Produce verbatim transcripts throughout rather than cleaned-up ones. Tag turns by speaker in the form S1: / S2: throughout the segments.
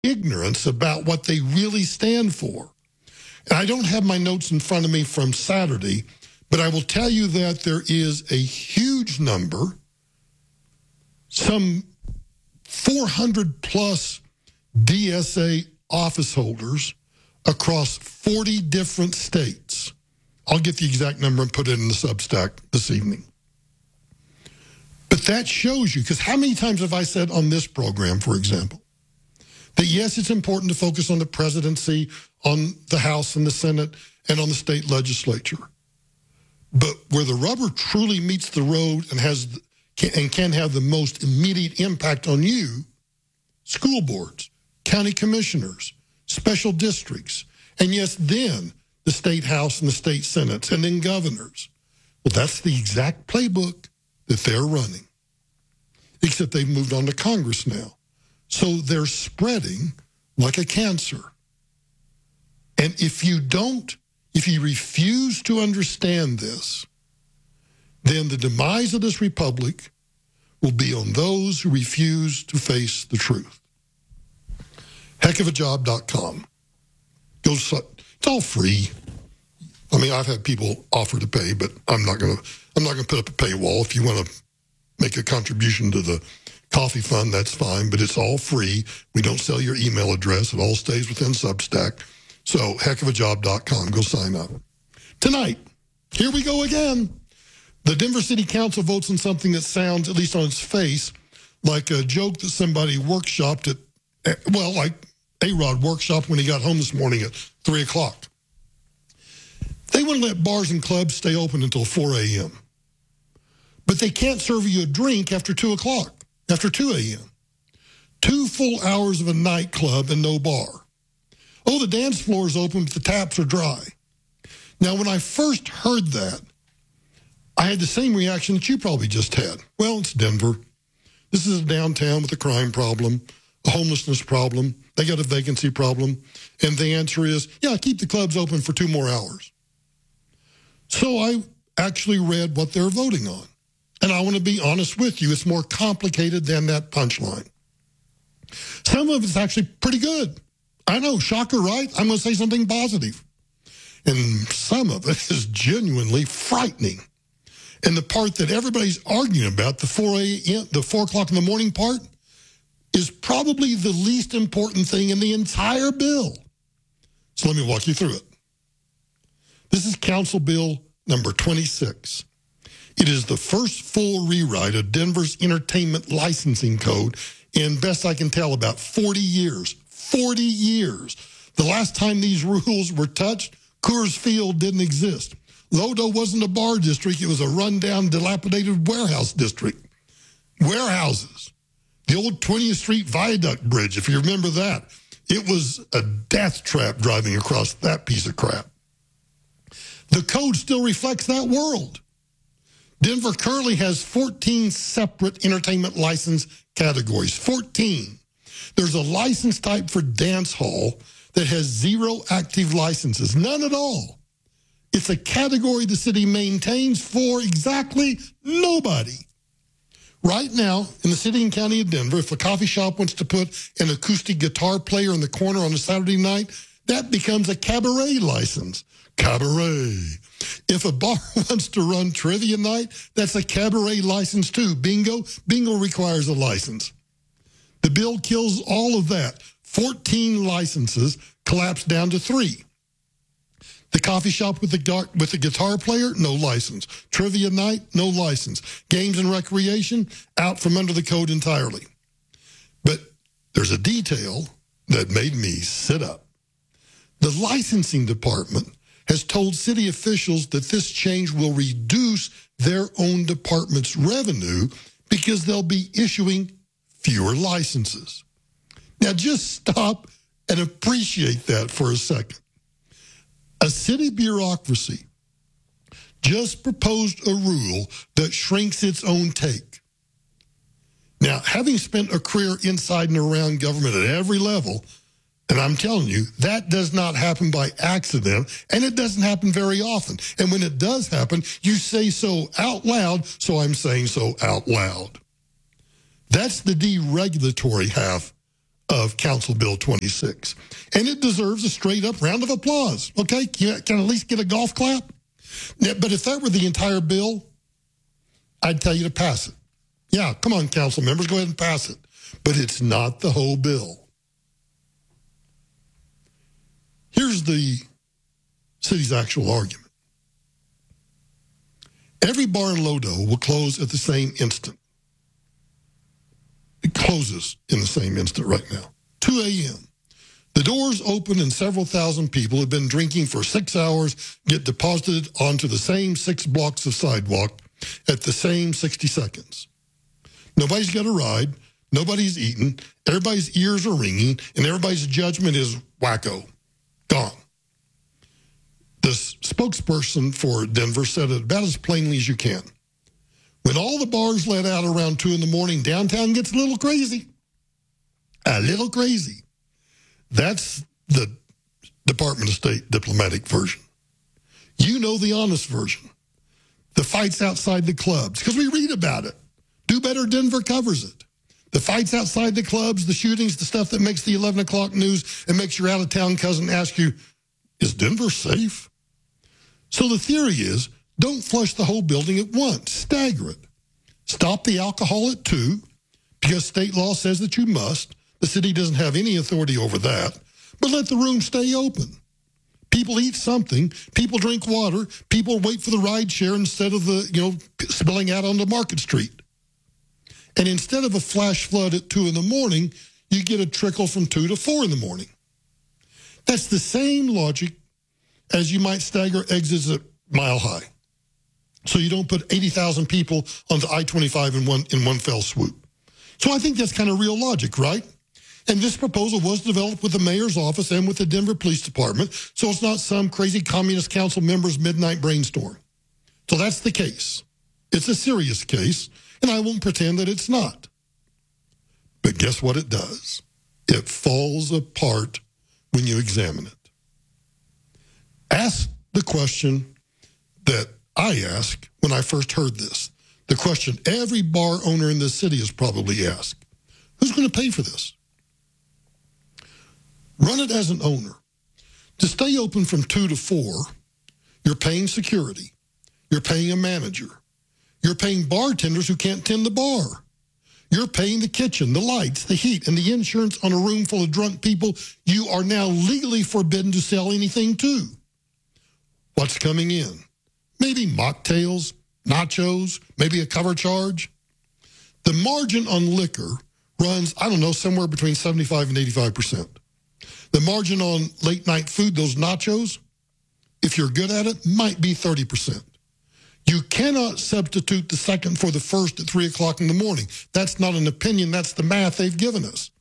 S1: ignorance about what they really stand for. And I don't have my notes in front of me from Saturday, but I will tell you that there is a huge number, some four hundred plus D S A office holders across forty different states. I'll get the exact number and put it in the Substack this evening. But that shows you, because how many times have I said on this program, for example, that yes, it's important to focus on the presidency, on the House and the Senate, and on the state legislature. But where the rubber truly meets the road and has and can have the most immediate impact on you, school boards, county commissioners, special districts, and yes, then the state House and the state Senates, and then governors. Well, that's the exact playbook that they're running, except they've moved on to Congress now. So they're spreading like a cancer. And if you don't, if you refuse to understand this, then the demise of this republic will be on those who refuse to face the truth. heck of a job dot com. Go, it's all free. I mean, I've had people offer to pay, but I'm not going to I'm not going to put up a paywall. If you want to make a contribution to the coffee fund, that's fine, but it's all free. We don't sell your email address. It all stays within Substack. So heck of a job dot com. Go sign up. Tonight, here we go again. The Denver City Council votes on something that sounds, at least on its face, like a joke that somebody workshopped at, well, like A-Rod workshopped when he got home this morning at three o'clock. They want to let bars and clubs stay open until four a.m. But they can't serve you a drink after two o'clock, after two a.m. Two full hours of a nightclub and no bar. Oh, the dance floor is open, but the taps are dry. Now, when I first heard that, I had the same reaction that you probably just had. Well, it's Denver. This is a downtown with a crime problem, a homelessness problem. They got a vacancy problem. And the answer is, yeah, keep the clubs open for two more hours. So I actually read what they're voting on. And I want to be honest with you, it's more complicated than that punchline. Some of it's actually pretty good. I know, shocker, right? I'm going to say something positive. And some of it is genuinely frightening. And the part that everybody's arguing about, the four a.m., the four o'clock in the morning part, is probably the least important thing in the entire bill. So let me walk you through it. This is Council Bill number twenty-six. It is the first full rewrite of Denver's entertainment licensing code in, best I can tell, about forty years. forty years. The last time these rules were touched, Coors Field didn't exist. Lodo wasn't a bar district. It was a rundown, dilapidated warehouse district. Warehouses. The old twentieth Street Viaduct Bridge, if you remember that. It was a death trap driving across that piece of crap. The code still reflects that world. Denver currently has fourteen separate entertainment license categories. fourteen. There's a license type for dance hall that has zero active licenses, none at all. It's a category the city maintains for exactly nobody. Right now, in the city and county of Denver, if a coffee shop wants to put an acoustic guitar player in the corner on a Saturday night, that becomes a cabaret license. Cabaret. If a bar wants to run trivia night, that's a cabaret license too. Bingo. Bingo requires a license. The bill kills all of that. fourteen licenses collapse down to three. The coffee shop with the, with the guitar player, no license. Trivia night, no license. Games and recreation, out from under the code entirely. But there's a detail that made me sit up. The licensing department has told city officials that this change will reduce their own department's revenue because they'll be issuing fewer licenses. Now just stop and appreciate that for a second. A city bureaucracy just proposed a rule that shrinks its own take. Now, having spent a career inside and around government at every level, and I'm telling you, that does not happen by accident, and it doesn't happen very often. And when it does happen, you say so out loud, so I'm saying so out loud. That's the deregulatory half of Council Bill twenty-six. And it deserves a straight-up round of applause, okay? Can I, can I at least get a golf clap? Yeah, but if that were the entire bill, I'd tell you to pass it. Yeah, come on, council members, go ahead and pass it. But it's not the whole bill. Here's the city's actual argument. Every bar in Lodo will close at the same instant. It closes in the same instant right now, two a.m. The doors open and several thousand people have been drinking for six hours, get deposited onto the same six blocks of sidewalk at the same sixty seconds. Nobody's got a ride, nobody's eaten, everybody's ears are ringing, and everybody's judgment is wacko, gone. The spokesperson for Denver said it about as plainly as you can. When all the bars let out around two in the morning, downtown gets a little crazy. A little crazy. That's the Department of State diplomatic version. You know the honest version. The fights outside the clubs, because we read about it. Do Better Denver covers it. The fights outside the clubs, the shootings, the stuff that makes the eleven o'clock news and makes your out-of-town cousin ask you, is Denver safe? So the theory is, don't flush the whole building at once. Stagger it. Stop the alcohol at two, because state law says that you must. The city doesn't have any authority over that. But let the room stay open. People eat something. People drink water. People wait for the ride share instead of the, you know, spilling out onto Market Street. And instead of a flash flood at two in the morning, you get a trickle from two to four in the morning. That's the same logic as you might stagger exits at Mile High. So you don't put eighty thousand people onto I twenty-five in one, in one fell swoop. So I think that's kind of real logic, right? And this proposal was developed with the mayor's office and with the Denver Police Department, so it's not some crazy communist council member's midnight brainstorm. So that's the case. It's a serious case, and I won't pretend that it's not. But guess what it does? It falls apart when you examine it. Ask the question that I asked when I first heard this. The question every bar owner in this city has probably asked. Who's going to pay for this? Run it as an owner. To stay open from two to four, you're paying security. You're paying a manager. You're paying bartenders who can't tend the bar. You're paying the kitchen, the lights, the heat, and the insurance on a room full of drunk people you are now legally forbidden to sell anything to. What's coming in? Maybe mocktails, nachos, maybe a cover charge. The margin on liquor runs, I don't know, somewhere between seventy-five and eighty-five percent. The margin on late night food, those nachos, if you're good at it, might be thirty percent. You cannot substitute the second for the first at three o'clock in the morning. That's not an opinion, that's the math they've given us.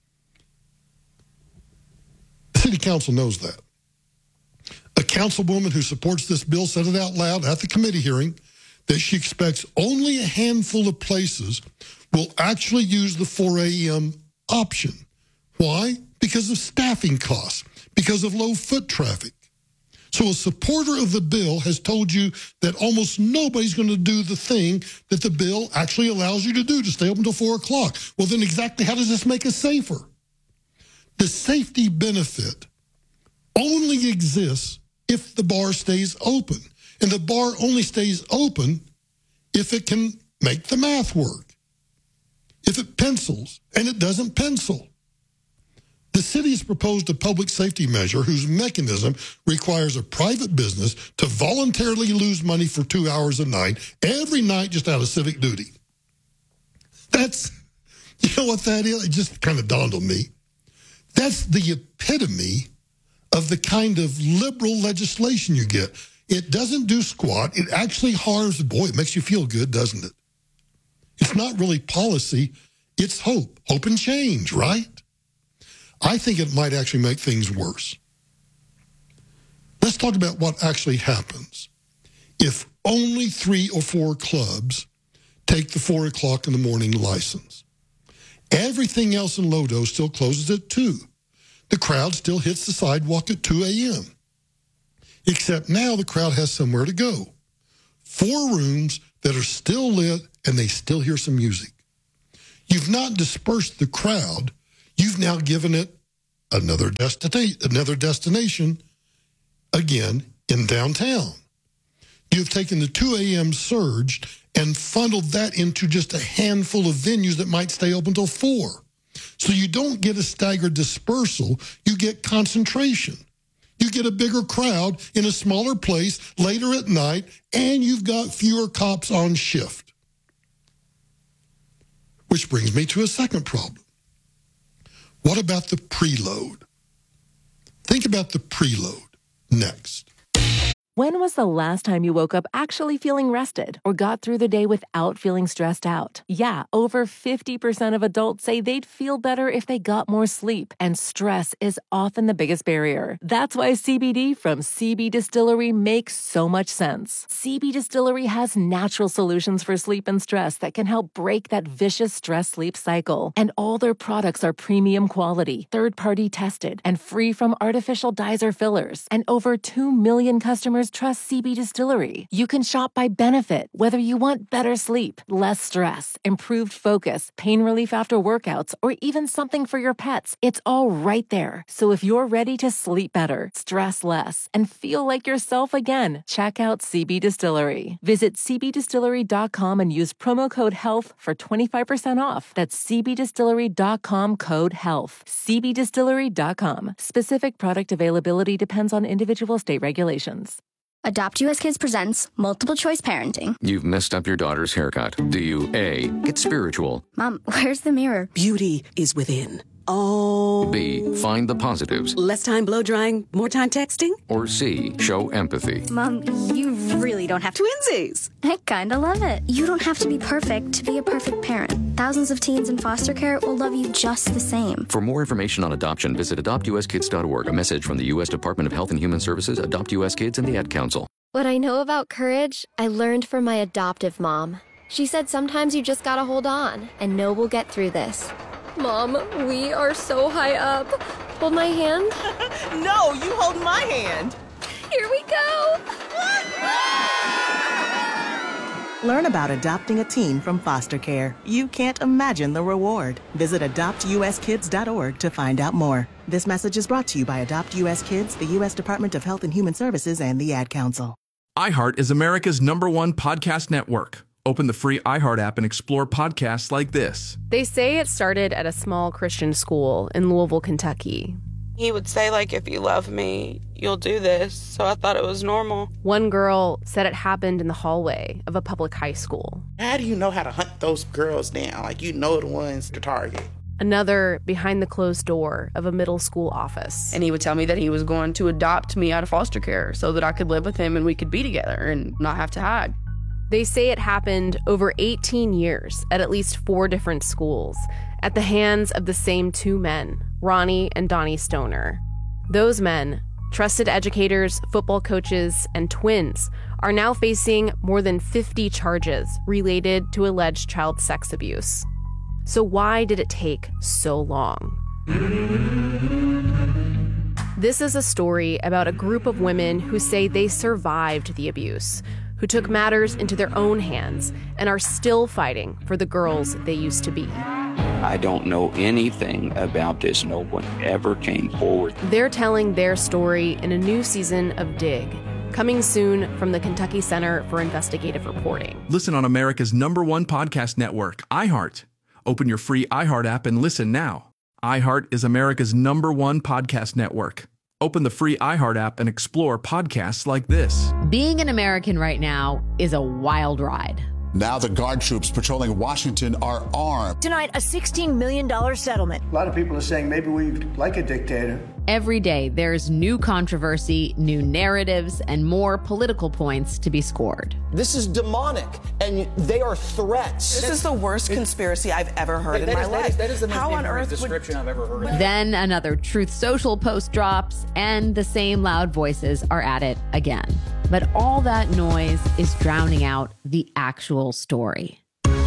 S1: The city council knows that. A councilwoman who supports this bill said it out loud at the committee hearing that she expects only a handful of places will actually use the four a.m. option. Why? Because of staffing costs, because of low foot traffic. So a supporter of the bill has told you that almost nobody's going to do the thing that the bill actually allows you to do, to stay open until four o'clock. Well, then exactly how does this make us safer? The safety benefit only exists if the bar stays open. And the bar only stays open if it can make the math work. If it pencils, and it doesn't pencil. The city has proposed a public safety measure whose mechanism requires a private business to voluntarily lose money for two hours a night, every night just out of civic duty. That's, you know what that is? It just kind of dawned on me. That's the epitome of the kind of liberal legislation you get. It doesn't do squat. It actually harms, boy, it makes you feel good, doesn't it? It's not really policy. It's hope. Hope and change, right? I think it might actually make things worse. Let's talk about what actually happens if only three or four clubs take the four o'clock in the morning license. Everything else in Lodo still closes at two. The crowd still hits the sidewalk at two a.m. Except now the crowd has somewhere to go. Four rooms that are still lit and they still hear some music. You've not dispersed the crowd. You've now given it another destina- another destination, again, in downtown. You've taken the two a.m. surge and funneled that into just a handful of venues that might stay open till four. So you don't get a staggered dispersal, you get concentration. You get a bigger crowd in a smaller place later at night, and you've got fewer cops on shift. Which brings me to a second problem. What about the preload? Think about the preload next.
S2: When was the last time you woke up actually feeling rested or got through the day without feeling stressed out? Yeah, over fifty percent of adults say they'd feel better if they got more sleep, and stress is often the biggest barrier. That's why C B D from C B Distillery makes so much sense. C B Distillery has natural solutions for sleep and stress that can help break that vicious stress-sleep cycle. And all their products are premium quality, third-party tested, and free from artificial dyes or fillers. And over two million customers trust C B Distillery. You can shop by benefit, whether you want better sleep, less stress, improved focus, pain relief after workouts, or even something for your pets. It's all right there. So if you're ready to sleep better, stress less, and feel like yourself again, check out C B Distillery. Visit c b distillery dot com and use promo code HEALTH for twenty-five percent off. That's c b distillery dot com code HEALTH. c b distillery dot com. Specific product availability depends on individual state regulations.
S3: Adopt U S Kids presents Multiple Choice Parenting.
S4: You've messed up your daughter's haircut. Do you A, get spiritual?
S3: Mom, where's the mirror?
S5: Beauty is within. Oh.
S4: B, find the positives?
S5: Less time blow drying, more time texting?
S4: Or C, show empathy?
S3: Mom, you really don't have to.
S5: Twinsies.
S3: I kinda love it. You don't have to be perfect to be a perfect parent. Thousands of teens in foster care will love you just the same.
S4: For more information on adoption, visit adopt u s kids dot org. A message from the U S Department of Health and Human Services, Adopt U S Kids, and the Ad Council.
S6: What I know about courage, I learned from my adoptive mom. She said sometimes you just gotta hold on and know we'll get through this. Mom, we are so high up. Hold my hand.
S7: No, you hold my hand.
S6: Here we go.
S7: Learn about adopting a teen from foster care. You can't imagine the reward. Visit adopt u s kids dot org to find out more. This message is brought to you by Adopt U S Kids, the U S Department of Health and Human Services, and the Ad Council.
S8: iHeart is America's number one podcast network. Open the free iHeart app and explore podcasts like this.
S9: They say it started at a small Christian school in Louisville, Kentucky.
S10: He would say, like, if you love me, you'll do this. So I thought it was normal.
S9: One girl said it happened in the hallway of a public high school.
S11: How do you know how to hunt those girls down? Like, you know the ones to target.
S9: Another behind the closed door of a middle school office.
S10: And he would tell me that he was going to adopt me out of foster care so that I could live with him and we could be together and not have to hide.
S9: They say it happened over eighteen years at at least four different schools at the hands of the same two men, Ronnie and Donnie Stoner. Those men, trusted educators, football coaches, and twins, are now facing more than fifty charges related to alleged child sex abuse. So why did it take so long? This is a story about a group of women who say they survived the abuse, who took matters into their own hands and are still fighting for the girls they used to be.
S12: I don't know anything about this. No one ever came forward.
S9: They're telling their story in a new season of Dig, coming soon from the Kentucky Center for Investigative Reporting.
S8: Listen on America's number one podcast network, iHeart. Open your free iHeart app and listen now. iHeart is America's number one podcast network. Open the free iHeart app and explore podcasts like this.
S13: Being an American right now is a wild ride.
S14: Now the Guard troops patrolling Washington are armed.
S15: Tonight, a sixteen million dollars settlement.
S16: A lot of people are saying maybe we like a dictator.
S13: Every day, there's new controversy, new narratives, and more political points to be scored.
S17: This is demonic, and they are threats.
S7: This is the worst conspiracy I've ever heard in my life.
S18: That is the most
S7: How on earth
S18: description
S7: would...
S18: I've ever heard.
S13: Then another Truth Social post drops, and the same loud voices are at it again. But all that noise is drowning out the actual story.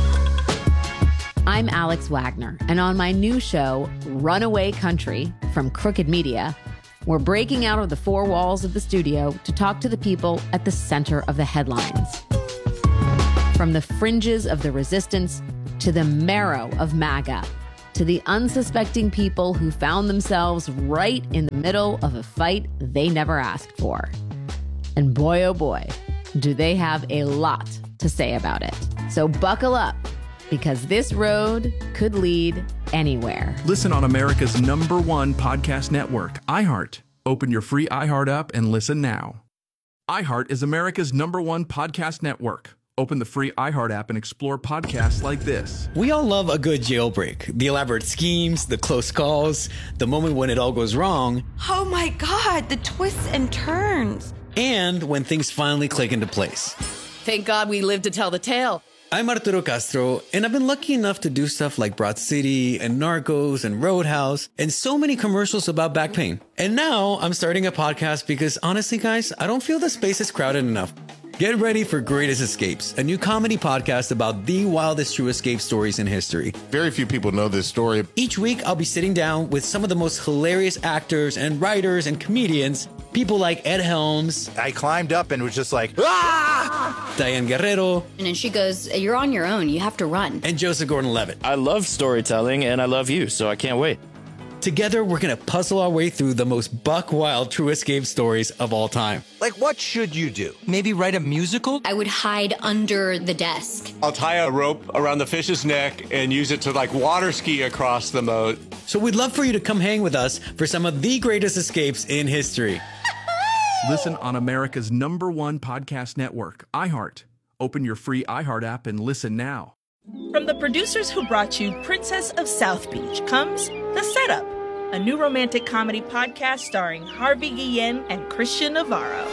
S13: I'm Alex Wagner, and on my new show, Runaway Country, from Crooked Media, we're breaking out of the four walls of the studio to talk to the people at the center of the headlines. From the fringes of the resistance to the marrow of MAGA, to the unsuspecting people who found themselves right in the middle of a fight they never asked for. And boy, oh boy, do they have a lot to say about it. So buckle up, because this road could lead anywhere.
S8: Listen on America's number one podcast network, iHeart. Open your free iHeart app and listen now. iHeart is America's number one podcast network. Open the free iHeart app and explore podcasts like this.
S18: We all love a good jailbreak. The elaborate schemes, the close calls, the moment when it all goes wrong.
S19: Oh my God, the twists and turns.
S18: And when things finally click into place.
S19: Thank God we lived to tell the tale.
S18: I'm Arturo Castro, and I've been lucky enough to do stuff like Broad City and Narcos and Roadhouse and so many commercials about back pain. And now I'm starting a podcast because honestly, guys, I don't feel the space is crowded enough. Get ready for Greatest Escapes, a new comedy podcast about the wildest true escape stories in history.
S20: Very few people know this story.
S18: Each week, I'll be sitting down with some of the most hilarious actors and writers and comedians, people like Ed Helms.
S21: I climbed up and was just like, ah!
S18: Diane Guerrero.
S22: And then she goes, you're on your own, you have to run.
S18: And Joseph Gordon-Levitt.
S23: I love storytelling and I love you, so I can't wait.
S18: Together, we're going to puzzle our way through the most buck-wild true escape stories of all time.
S21: Like, what should you do? Maybe write a musical?
S22: I would hide under the desk.
S24: I'll tie a rope around the fish's neck and use it to, like, water ski across the moat.
S18: So we'd love for you to come hang with us for some of the greatest escapes in history.
S8: Listen on America's number one podcast network, iHeart. Open your free iHeart app and listen now.
S25: From the producers who brought you Princess of South Beach comes The Setup, a new romantic comedy podcast starring Harvey Guillen and Christian Navarro.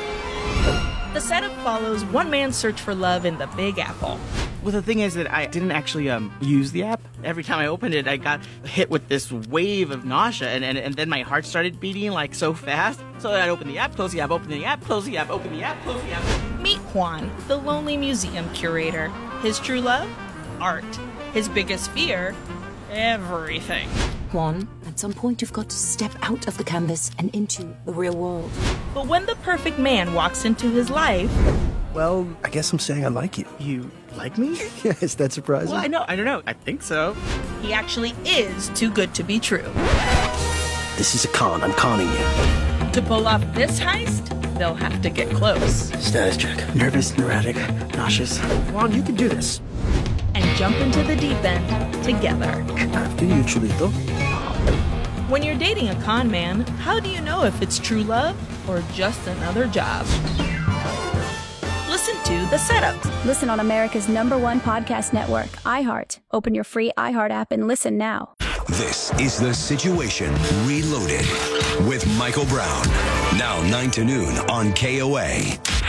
S25: The Setup follows one man's search for love in the Big Apple.
S26: Well, the thing is that I didn't actually um, use the app. Every time I opened it, I got hit with this wave of nausea, and, and, and then my heart started beating like so fast. So I'd open the app, close the app, open the app, close the app, open the app, close the app.
S25: Meet Juan, the lonely museum curator. His true love? Art. His biggest fear? Everything.
S27: Juan, at some point you've got to step out of the canvas and into the real world.
S25: But when the perfect man walks into his life...
S16: Well, I guess I'm saying I like you.
S26: You like me?
S16: Yeah, is that surprising?
S26: Well, I know, I don't know. I think so.
S25: He actually is too good to be true.
S16: This is a con. I'm conning you.
S25: To pull off this heist, they'll have to get close.
S16: Status check. Nervous, neurotic, nauseous. Juan, you can do this.
S25: And jump into the deep end together.
S16: After you, Chulito.
S25: When you're dating a con man, how do you know if it's true love or just another job? Listen to The Setup.
S3: Listen on America's number one podcast network, iHeart. Open your free iHeart app and listen now.
S28: This is The Situation Reloaded with Michael Brown. Now nine to noon on K O A.